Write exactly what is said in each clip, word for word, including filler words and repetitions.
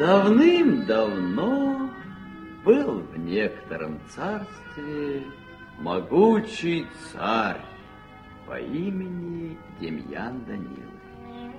Давным-давно был в некотором царстве могучий царь по имени Демьян Данилович.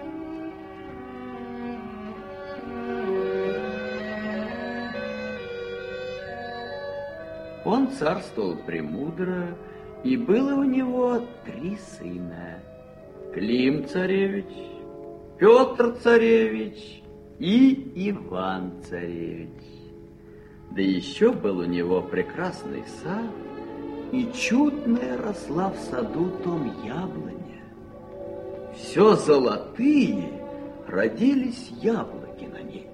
Он царствовал премудро, и было у него три сына: Клим царевич, Петр царевич и Иван царевич. Да еще был у него прекрасный сад, и чудная росла в саду том яблоня. Все золотые родились яблоки на ней.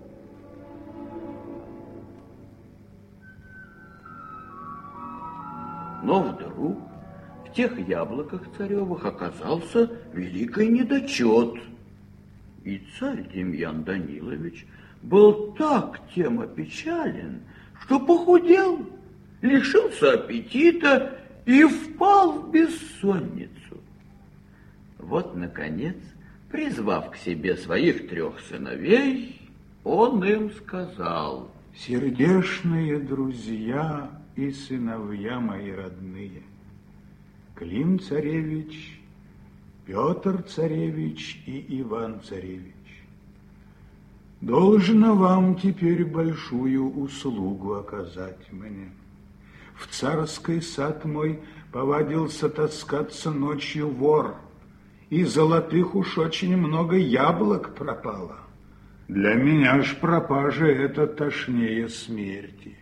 Но вдруг в тех яблоках царевых оказался великий недочет. И царь Демьян Данилович был так тем опечален, что похудел, лишился аппетита и впал в бессонницу. Вот, наконец, призвав к себе своих трех сыновей, он им сказал: «Сердечные друзья и сыновья мои родные, Клим царевич, Петр царевич и Иван царевич, должно вам теперь большую услугу оказать мне. В царский сад мой повадился таскаться ночью вор, и золотых уж очень много яблок пропало. Для меня ж пропажа это тошнее смерти.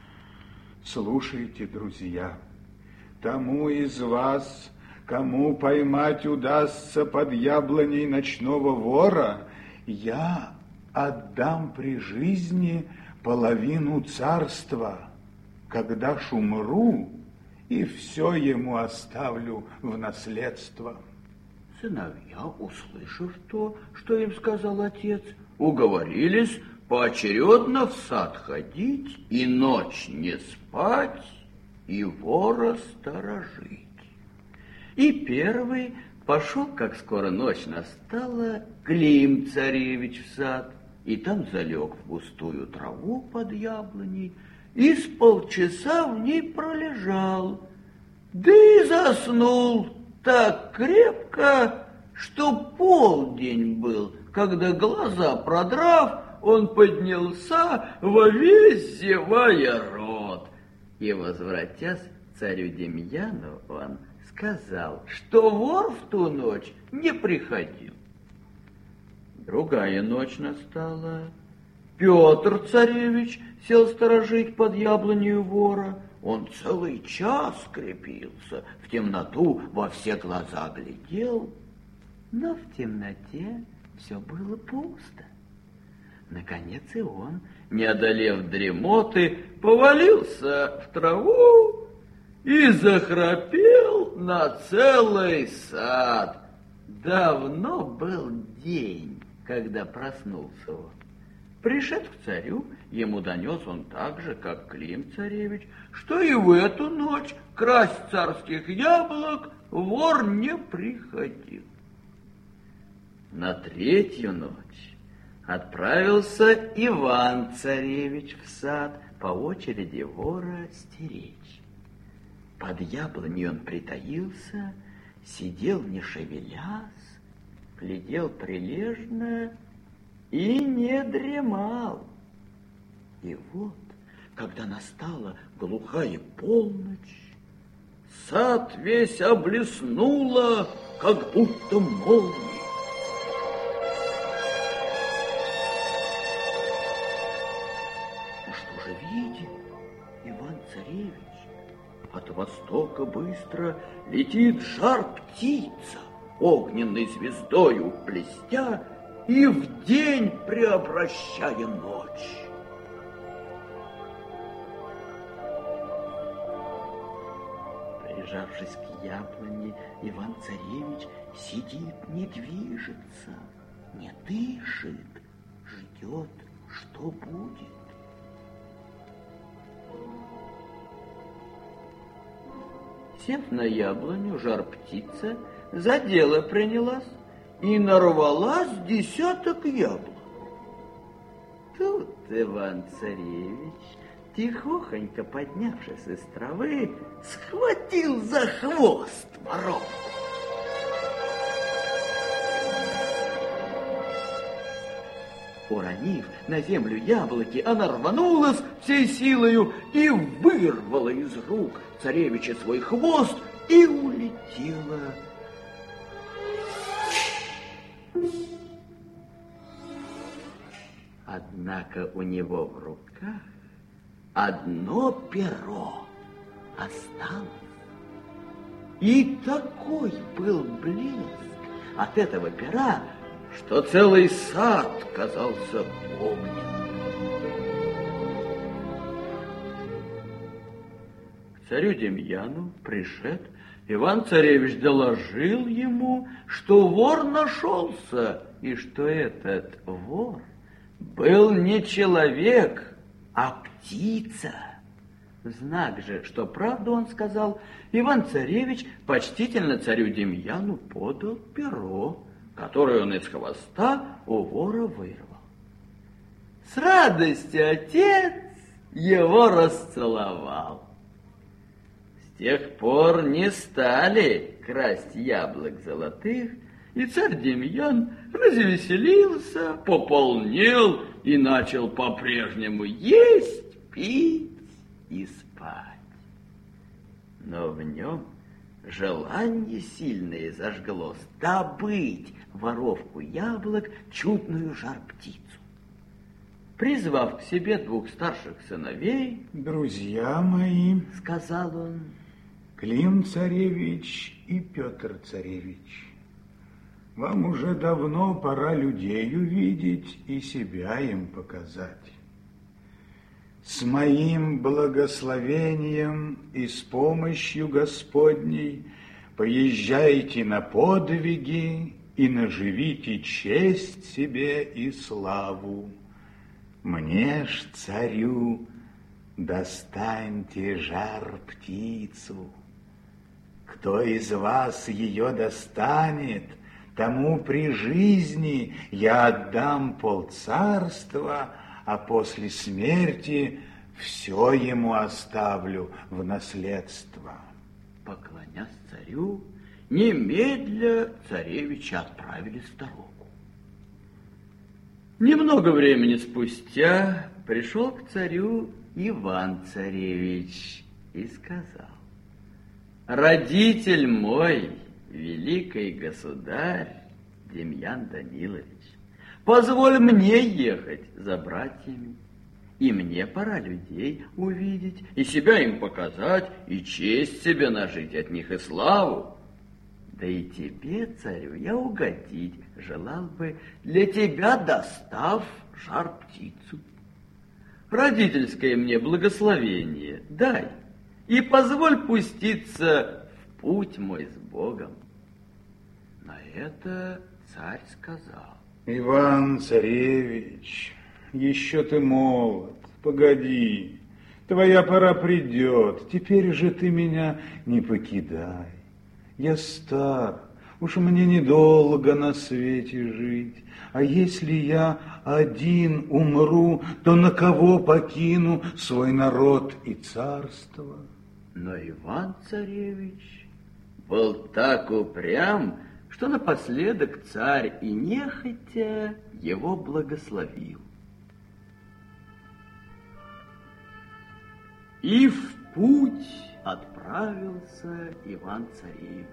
Слушайте, друзья, тому из вас, кому поймать удастся под яблоней ночного вора, я отдам при жизни половину царства, когда ж умру, и все ему оставлю в наследство». Сыновья, услышав то, что им сказал отец, уговорились поочередно в сад ходить и ночь не спать, и вора сторожить. И первый пошел, как скоро ночь настала, Клим царевич в сад, и там залег в густую траву под яблоней, и с полчаса в ней пролежал, да и заснул так крепко, что полдень был, когда, глаза продрав, он поднялся во весь зевая рот. И, возвратясь к царю Демьяну, он сказал, что вор в ту ночь не приходил. Другая ночь настала. Петр царевич сел сторожить под яблонью вора. Он целый час крепился, в темноту во все глаза глядел, но в темноте все было пусто. Наконец и он, не одолев дремоты, повалился в траву и захрапел на целый сад. Давно был день, когда проснулся он. Пришед к царю, ему донес он так же, как Клим царевич, что и в эту ночь красть царских яблок вор не приходил. На третью ночь отправился Иван царевич в сад по очереди вора стеречь. Под яблоней он притаился, сидел не шевелясь, глядел прилежно и не дремал. И вот, когда настала глухая полночь, сад весь облеснуло, как будто молнией. И что же видит Иван-царевич? От востока быстро летит жар-птица, огненной звездою блестя, и в день преобращая ночь. Прижавшись к яблоне, Иван-царевич сидит, не движется, не дышит, ждет, что будет. Сев на яблоню, жар-птица за дело принялась и нарвалась десяток яблок. тут Иван-царевич, тихохонько поднявшись из травы, схватил за хвост воровку. Уронив на землю яблоки, она рванулась всей силою и вырвала из рук царевича свой хвост и улетела. Однако у него в руках одно перо осталось. И такой был блеск от этого пера, что целый сад казался огненным. К царю Демьяну пришед, Иван-царевич доложил ему, что вор нашелся, и что этот вор был не человек, а птица. В знак же, что правду он сказал, Иван-царевич почтительно царю Демьяну подал перо, которое он из хвоста у вора вырвал. С радостью отец его расцеловал. С тех пор не стали красть яблок золотых, и царь Демьян развеселился, пополнел и начал по-прежнему есть, пить и спать. Но в нем желание сильное зажглось добыть воровку яблок чудную жар-птицу. Призвав к себе двух старших сыновей: «Друзья мои, — сказал он, — Клим-царевич и Петр-царевич, вам уже давно пора людей увидеть и себя им показать. С моим благословением и с помощью Господней поезжайте на подвиги и наживите честь себе и славу. Мне ж, царю, достаньте жар-птицу. Кто из вас ее достанет, тому при жизни я отдам полцарства, а после смерти все ему оставлю в наследство». Поклонясь царю, немедля царевича отправили в дорогу. Немного времени спустя пришел к царю Иван-царевич и сказал: «Родитель мой, великий государь Демьян Данилович, позволь мне ехать за братьями, и мне пора людей увидеть, и себя им показать, и честь себе нажить от них, и славу. Да и тебе, царю, я угодить желал бы, для тебя достав жар-птицу. Родительское мне благословение дай, и позволь пуститься в путь мой с Богом». На это царь сказал: «Иван-царевич, еще ты молод, погоди, твоя пора придет, теперь же ты меня не покидай. Я стар, уж мне недолго на свете жить, а если я один умру, то на кого покину свой народ и царство?» Но Иван-царевич был так упрям, что напоследок царь и нехотя его благословил. И в путь отправился Иван-царевич.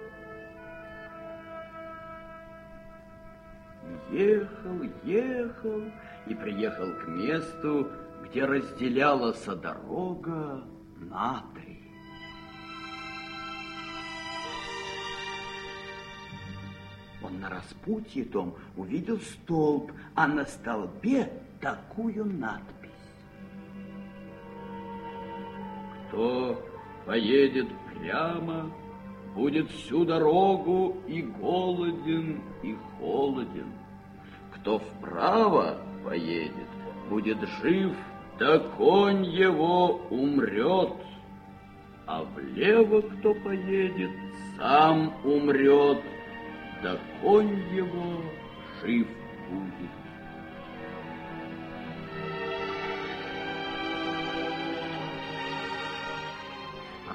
Ехал, ехал и приехал к месту, где разделялась дорога на три. Он на распутье том увидел столб, а на столбе такую надпись: «Кто поедет прямо, будет всю дорогу и голоден, и холоден. Кто вправо поедет, будет жив, да конь его умрет. А влево кто поедет, сам умрет, да конь его жив будет».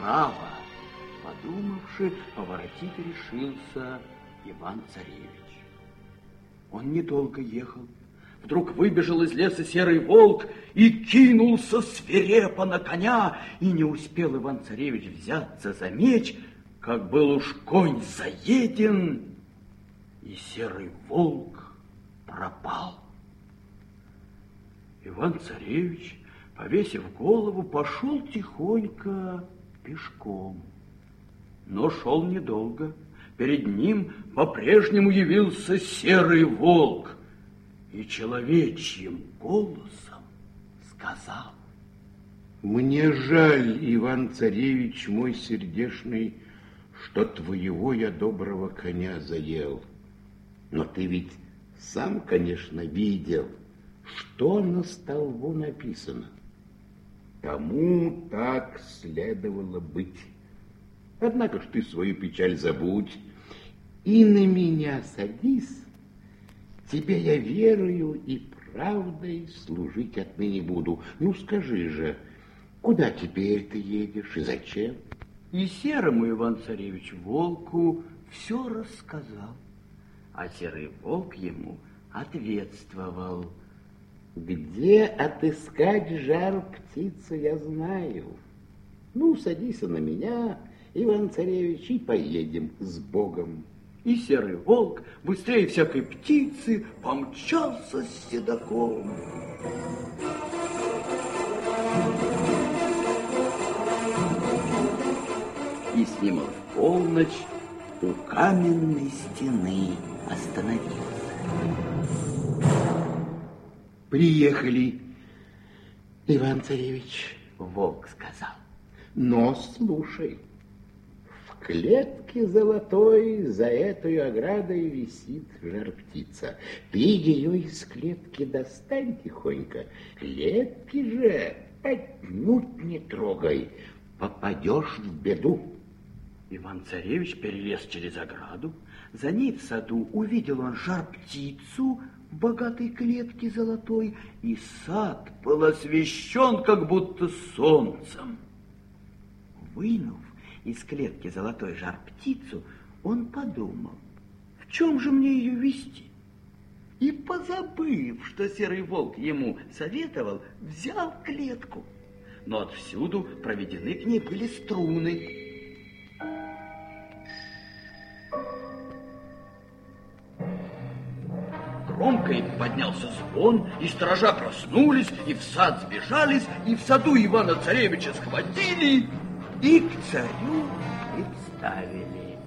направо. Подумавши, поворотить решился Иван-царевич. Он недолго ехал. Вдруг выбежал из леса серый волк и кинулся свирепо на коня, и не успел Иван-царевич взяться за меч, как был уж конь заеден, и серый волк пропал. Иван-царевич, повесив голову, пошел тихонько пешком. Но шел недолго. Перед ним по-прежнему явился серый волк и человечьим голосом сказал: «Мне жаль, Иван-царевич мой сердечный, что твоего я доброго коня заел. Но ты ведь сам, конечно, видел, что на столбу написано. Тому так следовало быть. Однако ж ты свою печаль забудь и на меня садись. Тебе я верою и правдой служить отныне буду. Ну, скажи же, куда теперь ты едешь и зачем?» И серому Иван-царевич волку все рассказал, а серый волк ему ответствовал: «Где отыскать жар-птицу, я знаю. Ну, садись на меня, Иван-царевич, и поедем с Богом». И серый волк быстрее всякой птицы помчался с седаком. И с ним в полночь у каменной стены остановился. «Приехали, Иван-царевич», — волк сказал. «Но слушай, в клетке золотой за этой оградой висит жар-птица. Ты ее из клетки достань тихонько. Клетки же отнюдь не трогай, попадешь в беду». Иван-царевич перелез через ограду. За ней в саду увидел он жар-птицу в богатой клетке золотой, и сад был освещен как будто солнцем. Вынув из клетки золотой жар-птицу, он подумал: в чем же мне ее вести? И, позабыв, что серый волк ему советовал, взял клетку. Но отвсюду проведены к ней были струны. Громко поднялся звон, и сторожа проснулись, и в сад сбежались, и в саду Ивана-царевича схватили и к царю представили.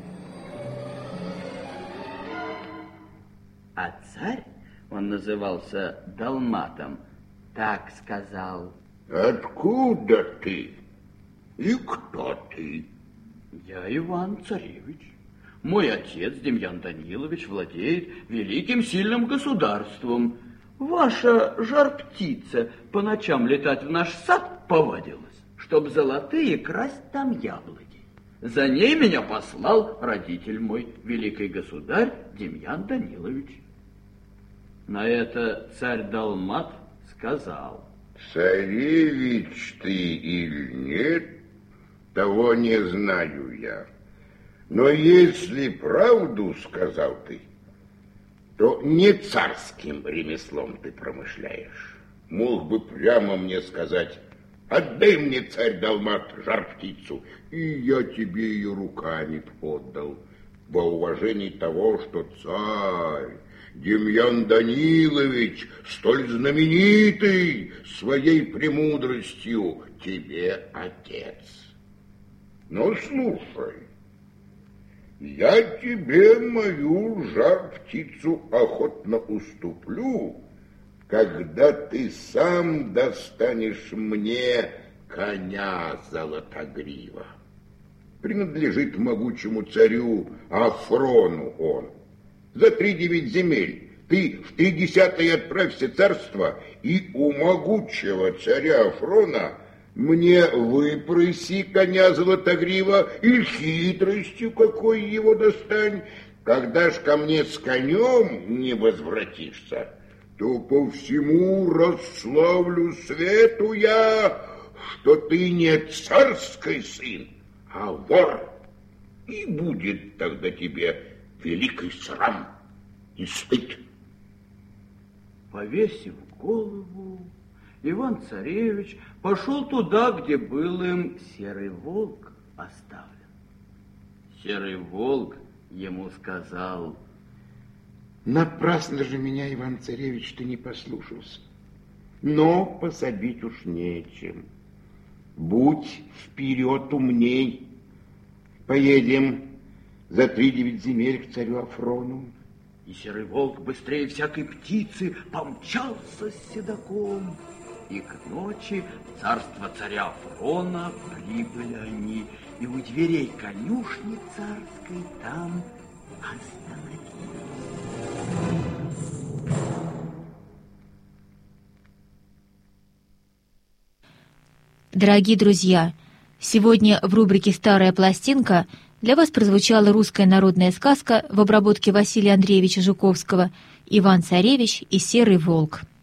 А царь, он назывался Далматом, так сказал: «Откуда ты? И кто ты?» «Я Иван-царевич. Мой отец, Демьян Данилович, владеет великим сильным государством. Ваша жар-птица по ночам летать в наш сад повадилась, чтоб золотые красть там яблоки. За ней меня послал родитель мой, великий государь Демьян Данилович». На это царь Далмат сказал: «Царевич ты или нет, того не знаю я. Но если правду сказал ты, то не царским ремеслом ты промышляешь. Мог бы прямо мне сказать: отдай мне, царь Далмат, жар-птицу, и я тебе ее руками поддал, во уважении того, что царь Демьян Данилович, столь знаменитый своей премудростью, тебе отец. Но слушай, я тебе мою жар-птицу охотно уступлю, когда ты сам достанешь мне коня Золотогрива. Принадлежит могучему царю Афрону он. За три девять земель ты в тридесятое отправься царство, и у могучего царя Афрона мне выпроси коня Золотогрива, и хитростью какой его достань. Когда ж ко мне с конем не возвратишься, то по всему расславлю свету я, что ты не царский сын, а вор. И будет тогда тебе великий срам и стыд. Повесив голову, Иван-царевич пошел туда, где был им серый волк оставлен. Серый волк ему сказал: напрасно же меня, Иван-царевич, ты не послушался. Но пособить уж нечем. Будь вперед умней. Поедем за три девять земель к царю Афрону. И серый волк быстрее всякой птицы помчался с седаком. И к ночи в царство царя Афрона прибыли они, и у дверей конюшни царской там остановились. Дорогие друзья, сегодня в рубрике «Старая пластинка» для вас прозвучала русская народная сказка в обработке Василия Андреевича Жуковского «Иван-царевич и серый волк».